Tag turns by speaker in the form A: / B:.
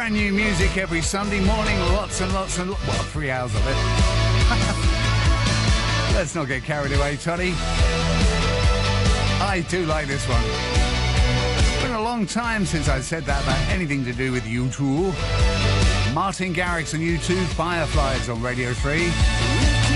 A: Brand new music every Sunday morning, lots and lots and well, 3 hours of it. Let's not get carried away, Toddy. I do like this one. It's been a long time since I said that about anything to do with U2. Martin Garrix and U2, Fireflies on Radio 3.